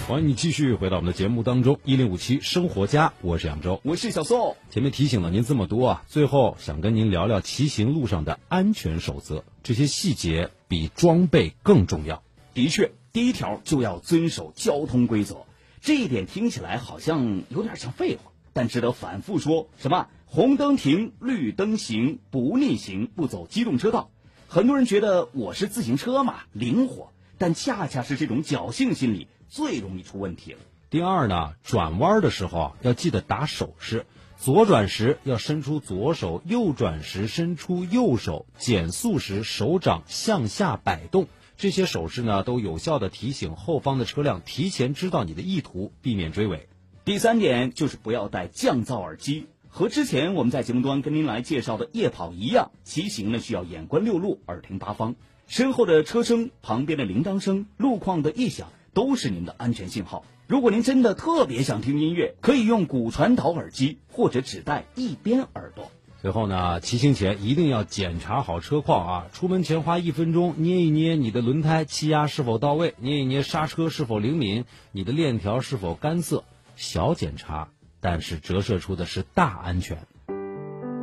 欢迎你继续回到我们的节目当中，1057生活家，我是扬州， 我是小宋。 前面提醒了您这么多啊，最后想跟您聊聊骑行路上的安全守则，这些细节比装备更重要。 的确，第一条就要遵守交通规则，这一点听起来好像有点像废话，但值得反复说。什么红灯停，绿灯行，不逆行，不走机动车道。很多人觉得我是自行车嘛，灵活，但恰恰是这种侥幸心理最容易出问题了。 第二呢，转弯的时候要记得打手势，左转时要伸出左手，右转时伸出右手，减速时手掌向下摆动。这些手势呢，都有效地提醒后方的车辆提前知道你的意图，避免追尾。 第三点就是不要戴降噪耳机，和之前我们在节目端跟您来介绍的夜跑一样，骑行呢需要眼观六路，耳听八方。身后的车声、旁边的铃铛声、路况的异响都是您的安全信号。如果您真的特别想听音乐，可以用骨传导耳机，或者只戴一边耳朵。 最后呢，骑行前一定要检查好车况啊！出门前花1分钟捏一捏你的轮胎气压是否到位，捏一捏刹车是否灵敏，你的链条是否干涩。小检查，但是折射出的是大安全。